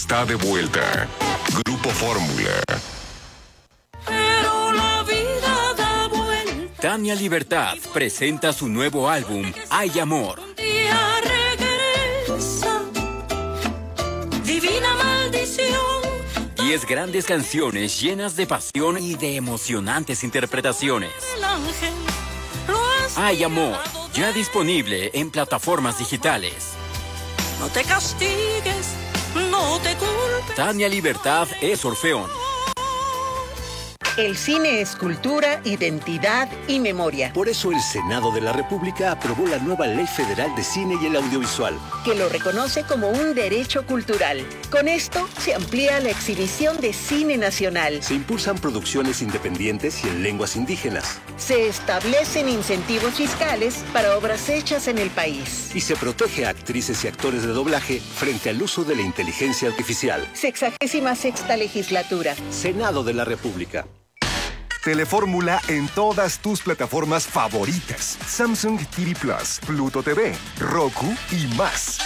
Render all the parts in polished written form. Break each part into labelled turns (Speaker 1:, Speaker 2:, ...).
Speaker 1: está de vuelta. Grupo Fórmula.
Speaker 2: Pero la vida da vuelta.
Speaker 3: Tania Libertad presenta su nuevo álbum, Hay Amor.
Speaker 2: Un día regresa. Divina maldición.
Speaker 3: 10 grandes canciones llenas de pasión y de emocionantes interpretaciones.
Speaker 2: El ángel lo has
Speaker 3: Hay Amor,
Speaker 2: llevado
Speaker 3: ya disponible en plataformas digitales.
Speaker 2: No te castigues, no te culpes.
Speaker 3: Tania Libertad es Orfeón.
Speaker 4: El cine es cultura, identidad y memoria.
Speaker 5: Por eso el Senado de la República aprobó la nueva Ley Federal de Cine y el Audiovisual,
Speaker 4: Que lo reconoce como un derecho cultural. Con esto se amplía la exhibición de cine nacional.
Speaker 5: se impulsan producciones independientes y en lenguas indígenas,
Speaker 4: Se establecen incentivos fiscales para obras hechas en el país.
Speaker 5: y se protege a actrices y actores de doblaje frente al uso de la inteligencia artificial.
Speaker 4: 66ª legislatura.
Speaker 5: Senado de la República.
Speaker 6: Telefórmula en todas tus plataformas favoritas. Samsung TV Plus, Pluto TV, Roku y más.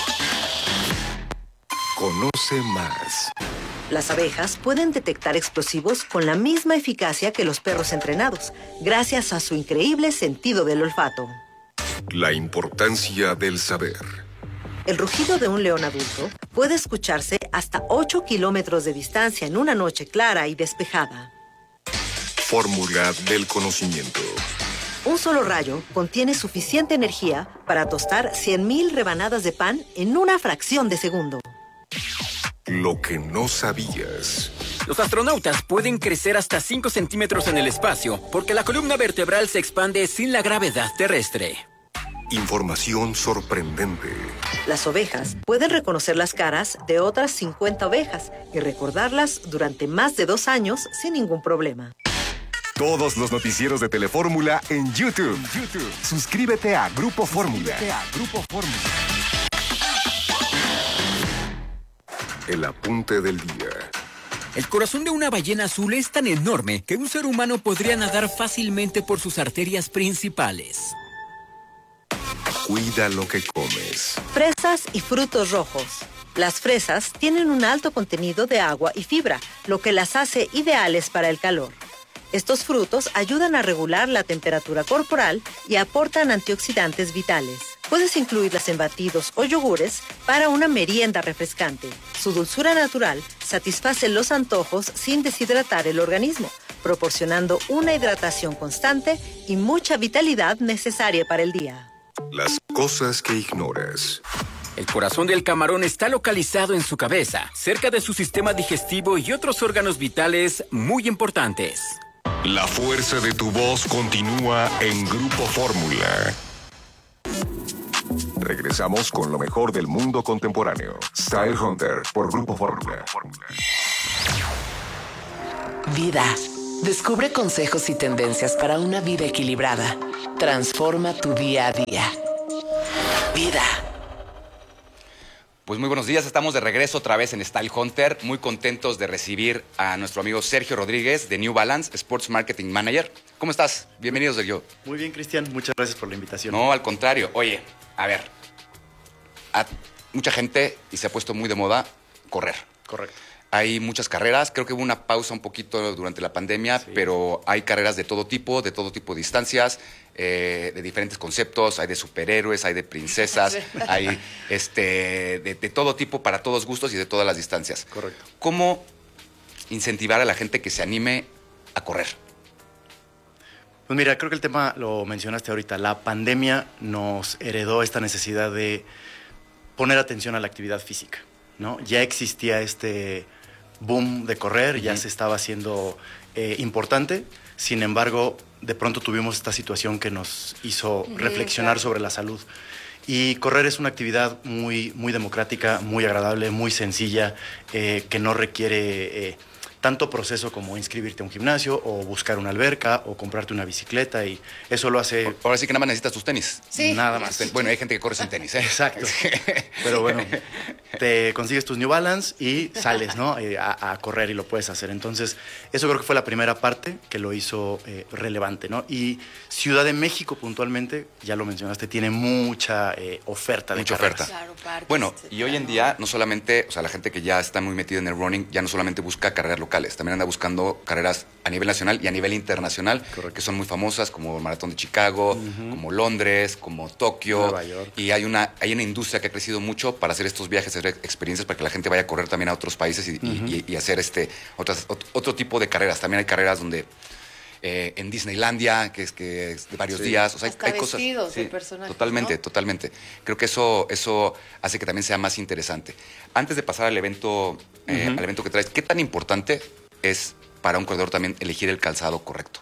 Speaker 1: Conoce más.
Speaker 7: Las abejas pueden detectar explosivos con la misma eficacia que los perros entrenados, gracias a su increíble sentido del olfato.
Speaker 1: La importancia del saber.
Speaker 7: El rugido de un león adulto puede escucharse hasta 8 kilómetros de distancia en una noche clara y despejada.
Speaker 1: Fórmula del conocimiento.
Speaker 7: Un solo rayo contiene suficiente energía para tostar 100,000 rebanadas de pan en una fracción de segundo.
Speaker 1: Lo que no sabías.
Speaker 3: Los astronautas pueden crecer hasta 5 centímetros en el espacio porque la columna vertebral se expande sin la gravedad terrestre.
Speaker 1: Información sorprendente.
Speaker 7: Las ovejas pueden reconocer las caras de otras 50 ovejas y recordarlas durante más de 2 años sin ningún problema.
Speaker 6: Todos los noticieros de Telefórmula en YouTube. Suscríbete a Grupo Fórmula.
Speaker 1: El apunte del día.
Speaker 3: El corazón de una ballena azul es tan enorme que un ser humano podría nadar fácilmente por sus arterias principales.
Speaker 1: Cuida lo que comes.
Speaker 7: Fresas y frutos rojos. Las fresas tienen un alto contenido de agua y fibra, lo que las hace ideales para el calor. Estos frutos ayudan a regular la temperatura corporal y aportan antioxidantes vitales. Puedes incluirlas en batidos o yogures para una merienda refrescante. Su dulzura natural satisface los antojos sin deshidratar el organismo, proporcionando una hidratación constante y mucha vitalidad necesaria para el día.
Speaker 1: Las cosas que ignoras.
Speaker 3: El corazón del camarón está localizado en su cabeza, cerca de su sistema digestivo y otros órganos vitales muy importantes.
Speaker 1: La fuerza de tu voz continúa en Grupo Fórmula.
Speaker 6: Regresamos con lo mejor del mundo contemporáneo. Style Hunter por Grupo Fórmula.
Speaker 8: Vida. Descubre consejos y tendencias para una vida equilibrada. Transforma tu día a día. Vida.
Speaker 9: Pues muy buenos días, estamos de regreso otra vez en Style Hunter, muy contentos de recibir a nuestro amigo Sergio Rodríguez de New Balance, Sports Marketing Manager. ¿Cómo estás? Bienvenido, Sergio.
Speaker 10: Muy bien, Cristian, muchas gracias por la invitación.
Speaker 9: No, al contrario. Oye, a ver, mucha gente, y se ha puesto muy de moda, correr.
Speaker 10: Correcto.
Speaker 9: Hay muchas carreras, creo que hubo una pausa un poquito durante la pandemia, sí, pero hay carreras de todo tipo de distancias, de diferentes conceptos, hay de superhéroes, hay de princesas, hay de todo tipo, para todos gustos y de todas las distancias.
Speaker 10: Correcto.
Speaker 9: ¿Cómo incentivar a la gente que se anime a correr?
Speaker 10: Pues mira, creo que el tema lo mencionaste ahorita. La pandemia nos heredó esta necesidad de poner atención a la actividad física, ¿no? Ya existía este boom de correr, ya se estaba haciendo importante. Sin embargo, de pronto tuvimos esta situación que nos hizo reflexionar sobre la salud. Y correr es una actividad muy, muy democrática, muy agradable, muy sencilla, que no requiere tanto proceso como inscribirte a un gimnasio o buscar una alberca o comprarte una bicicleta, y eso lo hace...
Speaker 9: Ahora sí que nada más necesitas tus tenis.
Speaker 7: Sí.
Speaker 10: Nada más.
Speaker 9: Bueno, hay gente que corre sin tenis, ¿eh?
Speaker 10: Exacto. Pero bueno, te consigues tus New Balance y sales, ¿no? A correr, y lo puedes hacer. Entonces, eso creo que fue la primera parte que lo hizo relevante, ¿no? Y Ciudad de México, puntualmente, ya lo mencionaste, tiene mucha oferta de carreras.
Speaker 7: Claro, parques,
Speaker 9: Bueno,
Speaker 7: etcétera,
Speaker 9: y hoy en día no solamente, o sea, la gente que ya está muy metida en el running ya no solamente busca carreras locales, también anda buscando carreras a nivel nacional y a nivel internacional, que son muy famosas, como el Maratón de Chicago, como Londres, como Tokio.
Speaker 10: Nueva York.
Speaker 9: Y hay una industria que ha crecido mucho para hacer estos viajes, hacer experiencias, para que la gente vaya a correr también a otros países y hacer otro tipo de carreras. También hay carreras donde en Disneylandia, que es de varios días. O sea,
Speaker 7: hasta
Speaker 9: hay cosas.
Speaker 7: vestidos de personajes,
Speaker 9: Totalmente,
Speaker 7: ¿no?
Speaker 9: totalmente. Creo que eso hace que también sea más interesante. Antes de pasar al evento que traes, ¿qué tan importante es para un corredor también elegir el calzado correcto?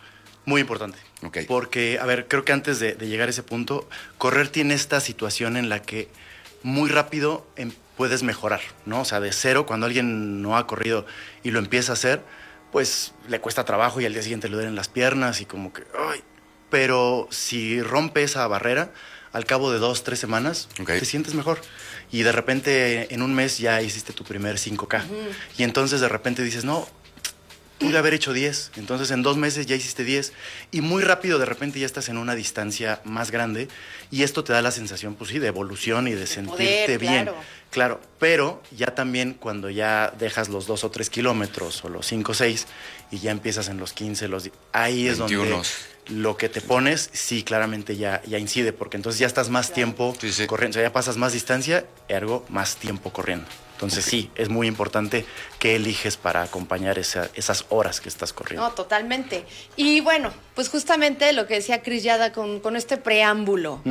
Speaker 10: Muy importante.
Speaker 9: Ok.
Speaker 10: Porque, a ver, creo que antes de llegar a ese punto, correr tiene esta situación en la que muy rápido puedes mejorar, ¿no? O sea, de cero, cuando alguien no ha corrido y lo empieza a hacer, pues le cuesta trabajo y al día siguiente le duelen las piernas y como que, ¡ay! Pero si rompe esa barrera, al cabo de 2, 3 semanas, te sientes mejor. Y de repente, en un mes ya hiciste tu primer 5K. Y entonces de repente dices, no, pude haber hecho 10. Entonces en 2 meses ya hiciste 10. Y muy rápido de repente ya estás en una distancia más grande. Y esto te da la sensación, pues sí, de evolución y de sentirte
Speaker 7: poder,
Speaker 10: bien.
Speaker 7: claro.
Speaker 10: Claro, pero ya también cuando ya dejas los 2 o 3 kilómetros o los 5 o 6 y ya empiezas en los 15, ahí es
Speaker 9: 21.
Speaker 10: donde lo que te pones, sí, claramente ya incide, porque entonces ya estás más tiempo corriendo, o sea, ya pasas más distancia, ergo más tiempo corriendo. Entonces sí, es muy importante qué eliges para acompañar esas horas que estás corriendo.
Speaker 11: No, totalmente. Y bueno, pues justamente lo que decía Cris Yada con este preámbulo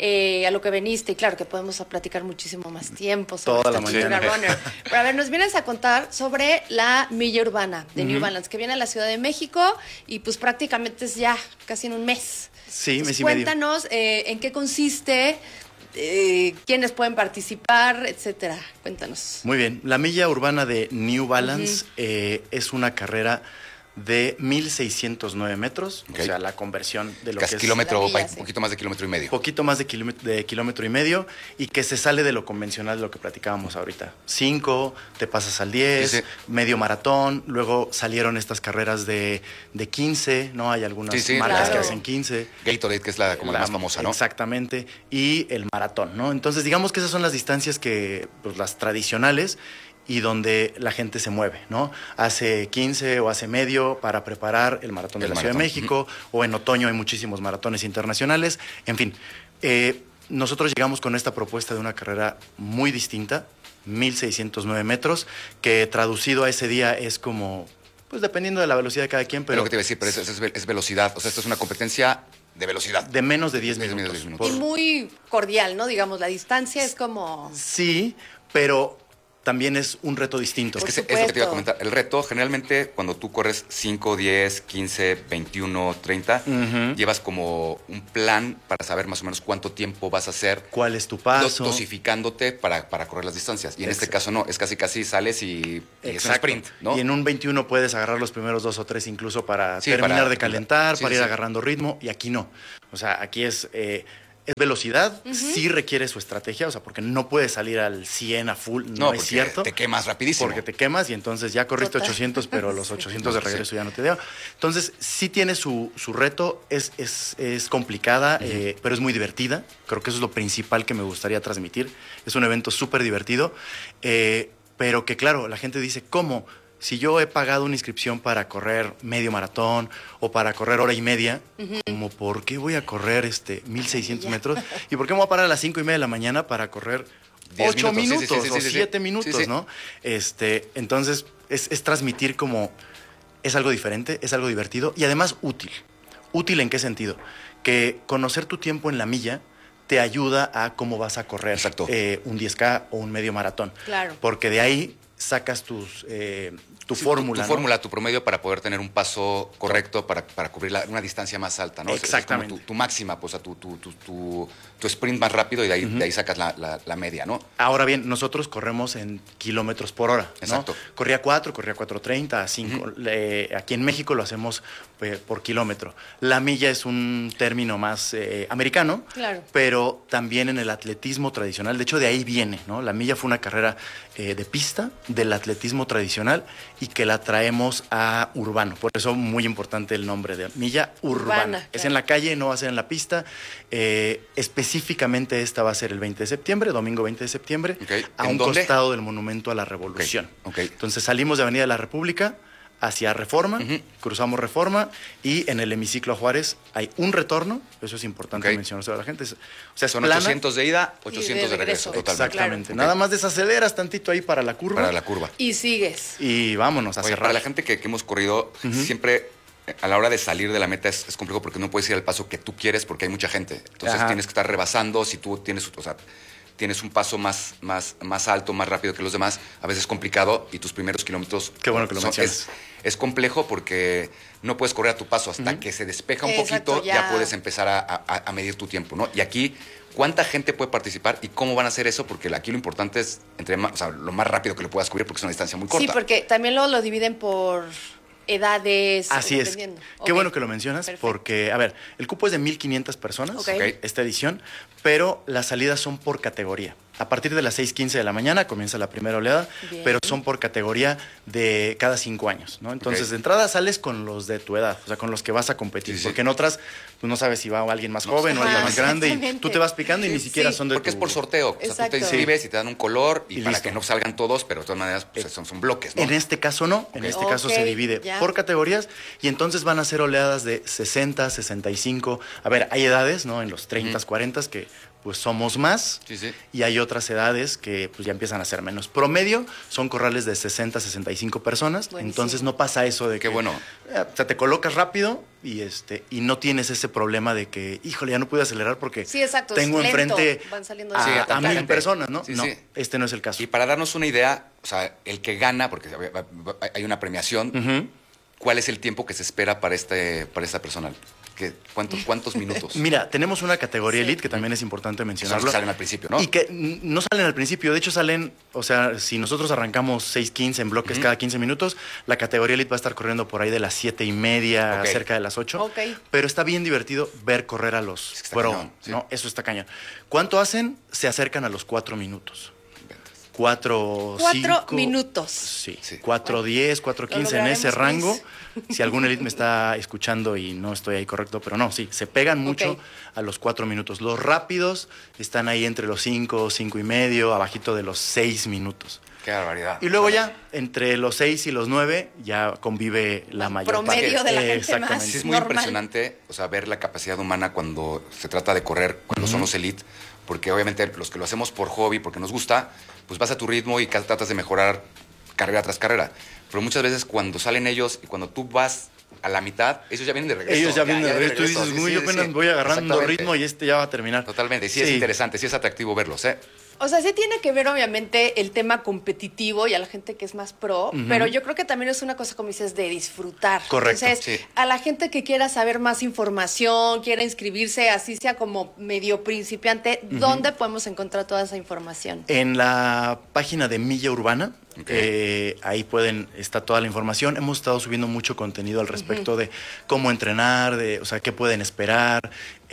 Speaker 11: a lo que veniste, y claro que podemos platicar muchísimo más tiempo sobre
Speaker 10: Toda la
Speaker 11: esta cultura
Speaker 10: mañana.
Speaker 11: runner. Pero a ver, nos vienes a contar sobre la milla urbana de New Balance, que viene a la Ciudad de México y pues prácticamente es ya casi en un mes.
Speaker 10: Sí,
Speaker 11: Entonces,
Speaker 10: mes y medio.
Speaker 11: cuéntanos en qué consiste, quiénes pueden participar, etcétera. Cuéntanos.
Speaker 10: Muy bien. La milla urbana de New Balance es una carrera de 1,609 metros, o sea, la conversión de lo
Speaker 9: Casi
Speaker 10: que es...
Speaker 9: kilómetro,
Speaker 11: milla,
Speaker 9: un poquito más de kilómetro y medio.
Speaker 10: Poquito más de kilómetro y medio, y que se sale de lo convencional de lo que platicábamos ahorita. 5, te pasas al 10,
Speaker 9: Sí, sí.
Speaker 10: medio maratón, luego salieron estas carreras de 15, ¿no? Hay algunas marcas que hacen 15.
Speaker 9: Gatorade, que es como la más famosa, ¿no?
Speaker 10: Exactamente, y el maratón, ¿no? Entonces, digamos que esas son las distancias que, pues, las tradicionales, y donde la gente se mueve, ¿no? Hace 15 o hace medio para preparar el maratón de la Ciudad de México, o en otoño hay muchísimos maratones internacionales. En fin, nosotros llegamos con esta propuesta de una carrera muy distinta, 1,609 metros, que traducido a ese día es como, pues dependiendo de la velocidad de cada quien, pero...
Speaker 9: Lo que te iba a decir, pero es velocidad. O sea, esto es una competencia de velocidad.
Speaker 10: De menos de 10
Speaker 9: menos de
Speaker 10: minutos.
Speaker 9: 10 minutos.
Speaker 11: Y muy cordial, ¿no? Digamos, la distancia es como...
Speaker 10: Sí, pero también es un reto distinto.
Speaker 9: Es que es lo que te iba a comentar. El reto, generalmente, cuando tú corres 5, 10, 15, 21, 30, llevas como un plan para saber más o menos cuánto tiempo vas a hacer.
Speaker 10: ¿Cuál es tu paso?
Speaker 9: Dosificándote para correr las distancias. Y en este caso no, es casi sales y es un sprint, ¿no?
Speaker 10: Y en un 21 puedes agarrar los primeros 2 o 3 incluso para
Speaker 9: Sí,
Speaker 10: terminar
Speaker 9: para-
Speaker 10: de calentar,
Speaker 9: sí,
Speaker 10: para ir
Speaker 9: sí.
Speaker 10: agarrando ritmo, y aquí no. O sea, aquí es velocidad, sí requiere su estrategia, o sea, porque no puedes salir al 100 a full, no es
Speaker 9: porque
Speaker 10: cierto.
Speaker 9: te quemas rapidísimo.
Speaker 10: Porque te quemas y entonces ya corriste 800, pero los 800 de regreso ya no te dio. Entonces, sí tiene su reto, es complicada, pero es muy divertida. Creo que eso es lo principal que me gustaría transmitir. Es un evento súper divertido, pero que claro, la gente dice, ¿cómo? Si yo he pagado una inscripción para correr medio maratón o para correr hora y media, como ¿por qué voy a correr 1,600 metros? ¿Y por qué me voy a parar a las 5:30 de la mañana para correr
Speaker 9: 10
Speaker 10: 8
Speaker 9: minutos?
Speaker 10: minutos,
Speaker 9: Sí, sí, sí,
Speaker 10: o
Speaker 9: sí, sí.
Speaker 10: 7 minutos,
Speaker 9: Sí, sí.
Speaker 10: ¿no? Entonces, es transmitir como es algo diferente, es algo divertido y además útil. ¿Útil en qué sentido? Que conocer tu tiempo en la milla te ayuda a cómo vas a correr un 10K o un medio maratón.
Speaker 11: Claro.
Speaker 10: Porque de ahí sacas tu fórmula.
Speaker 9: Tu fórmula, tu promedio para poder tener un paso correcto para cubrir una distancia más alta, ¿no?
Speaker 10: Exactamente.
Speaker 9: Es como tu máxima, pues, tu sprint más rápido y de ahí sacas la media, ¿no?
Speaker 10: Ahora bien, nosotros corremos en kilómetros por hora, ¿no?
Speaker 9: Exacto.
Speaker 10: Corría 4:30, a 5. Aquí en México lo hacemos por kilómetro. La milla es un término más americano,
Speaker 11: claro,
Speaker 10: pero también en el atletismo tradicional, de hecho de ahí viene, ¿no? La milla fue una carrera de pista del atletismo tradicional y que la traemos a urbano. Por eso muy importante el nombre de milla urbana.
Speaker 11: Claro.
Speaker 10: Es en la calle, no va a ser en la pista. Específicamente esta va a ser el 20 de septiembre, domingo 20 de septiembre, a un costado del Monumento a la Revolución. Entonces salimos de Avenida de la República hacia Reforma, cruzamos Reforma y en el hemiciclo Juárez hay un retorno, eso es importante mencionárselo a la gente. O sea,
Speaker 9: son
Speaker 10: plana,
Speaker 9: 800 de ida, 800 de regreso. Totalmente.
Speaker 10: Exactamente. Claro. Nada más desaceleras tantito ahí para la curva.
Speaker 9: Para la curva.
Speaker 11: Y sigues.
Speaker 10: Y vámonos a cerrar.
Speaker 9: Para la gente que hemos corrido, siempre a la hora de salir de la meta es complejo porque no puedes ir al paso que tú quieres porque hay mucha gente. Entonces tienes que estar rebasando. Si tú tienes, tienes un paso más alto, más rápido que los demás, a veces es complicado y tus primeros kilómetros...
Speaker 10: Qué bueno que lo mencionas.
Speaker 9: Es complejo porque no puedes correr a tu paso hasta que se despeja un poquito, ya puedes empezar a medir tu tiempo, ¿no? Y aquí, ¿cuánta gente puede participar y cómo van a hacer eso? Porque aquí lo importante es lo más rápido que lo puedas cubrir porque es una distancia muy corta.
Speaker 11: Sí, porque también lo dividen por edades.
Speaker 10: Así es. Qué bueno que lo mencionas. Perfecto. Porque, a ver, el cupo es de 1,500 personas, esta edición, pero las salidas son por categoría. A partir de las 6:15 de la mañana comienza la primera oleada, pero son por categoría de cada 5 años, ¿no? Entonces, de entrada sales con los de tu edad, o sea, con los que vas a competir, porque en otras, pues no sabes si va alguien más joven o alguien más grande, y tú te vas picando y ni siquiera son de
Speaker 9: porque es por sorteo, o sea, tú te inscribes y te dan un color y para que no salgan todos, pero de todas maneras pues, son bloques, ¿no?
Speaker 10: En este caso no, en este caso se divide por categorías y entonces van a ser oleadas de 60, 65, a ver, hay edades, ¿no? En los 30, 40 que pues somos más y hay otras edades que pues ya empiezan a ser menos. Promedio son corrales de 60, 65 personas, entonces no pasa eso de que
Speaker 9: bueno.
Speaker 10: O sea, te colocas rápido y no tienes ese problema de que, híjole, ya no pude acelerar porque tengo enfrente a 1,000 personas, ¿no? No, este no es el caso.
Speaker 9: Y para darnos una idea, o sea, el que gana, porque hay una premiación, ¿cuál es el tiempo que se espera para esta persona? ¿Cuántos minutos?
Speaker 10: Mira, tenemos una categoría elite que también es importante mencionarlo.
Speaker 9: Son los que salen al principio, ¿no?
Speaker 10: Y que no salen al principio, de hecho salen, o sea, si nosotros arrancamos 6:15 en bloques cada 15 minutos, la categoría elite va a estar corriendo por ahí de las 7:30, cerca de las 8. Pero está bien divertido ver correr a los pro, cañón, ¿no? Eso está cañón. ¿Cuánto hacen? Se acercan a los 4 minutos. 4
Speaker 11: minutos.
Speaker 10: Sí, 4:10, 4:15 en ese rango. Si algún elite me está escuchando y no estoy ahí correcto, pero no, sí, se pegan mucho a los 4 minutos. Los rápidos están ahí entre los 5, 5:30, abajito de los 6 minutos.
Speaker 9: Qué barbaridad.
Speaker 10: Y luego ya, entre los 6 y los 9, ya convive la mayor parte.
Speaker 11: Promedio de la gente más
Speaker 9: sí, es muy impresionante, o sea, ver la capacidad humana cuando se trata de correr, cuando son los elite, porque obviamente los que lo hacemos por hobby, porque nos gusta, pues vas a tu ritmo y tratas de mejorar carrera tras carrera. Pero muchas veces cuando salen ellos y cuando tú vas a la mitad, ellos ya vienen de regreso.
Speaker 10: Ellos ya vienen de regreso. Tú dices, yo apenas voy agarrando ritmo y ya va a terminar.
Speaker 9: Totalmente. Sí, es interesante, sí es atractivo verlos, ¿eh?
Speaker 11: O sea, sí tiene que ver obviamente el tema competitivo y a la gente que es más pro, pero yo creo que también es una cosa, como dices, de disfrutar.
Speaker 10: Correcto.
Speaker 11: Entonces, a la gente que quiera saber más información, quiera inscribirse, así sea como medio principiante, ¿dónde podemos encontrar toda esa información?
Speaker 10: En la página de Milla Urbana. Ahí está toda la información. Hemos estado subiendo mucho contenido al respecto de cómo entrenar, o sea, qué pueden esperar,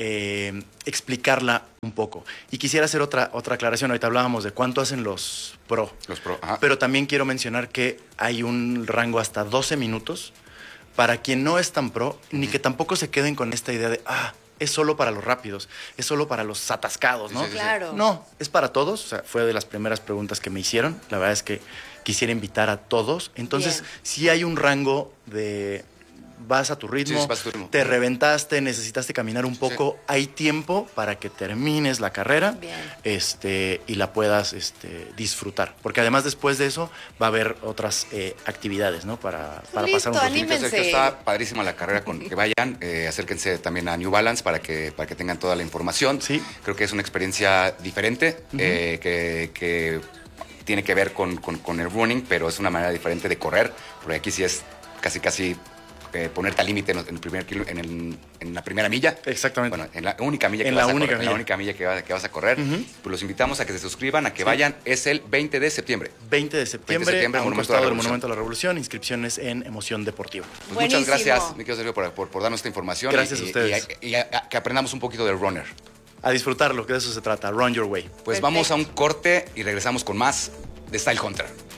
Speaker 10: explicarla un poco. Y quisiera hacer otra aclaración. Ahorita hablábamos de cuánto hacen los pro. Pero también quiero mencionar que hay un rango hasta 12 minutos para quien no es tan pro, ni que tampoco se queden con esta idea de, es solo para los rápidos, es solo para los atascados, ¿no?
Speaker 11: Claro.
Speaker 10: No, es para todos. O sea, fue de las primeras preguntas que me hicieron. La verdad es que quisiera invitar a todos. Entonces, sí hay un rango de vas a tu ritmo, te reventaste, necesitaste caminar un poco, hay tiempo para que termines la carrera y la puedas disfrutar. Porque además después de eso va a haber otras actividades, ¿no? Para pasar un poquito.
Speaker 9: Está padrísima la carrera, que vayan, acérquense también a New Balance para que tengan toda la información. Creo que es una experiencia diferente, que tiene que ver con el running, pero es una manera diferente de correr, porque aquí sí es casi ponerte al límite en el primer en la primera milla.
Speaker 10: Exactamente.
Speaker 9: Bueno, en la única milla que vas a correr. Pues los invitamos a que se suscriban, a que vayan. Es el 20 de septiembre.
Speaker 10: 20 de septiembre, a un
Speaker 9: Monumento
Speaker 10: costado
Speaker 9: de la
Speaker 10: del Monumento a la Revolución. Inscripciones en Emoción Deportiva.
Speaker 9: Pues muchas gracias, mi querido Sergio, por darnos esta información.
Speaker 10: Gracias a ustedes.
Speaker 9: Y que aprendamos un poquito del runner.
Speaker 10: A disfrutarlo, que de eso se trata. Run your way.
Speaker 9: Pues vamos a un corte y regresamos con más de Style Hunter.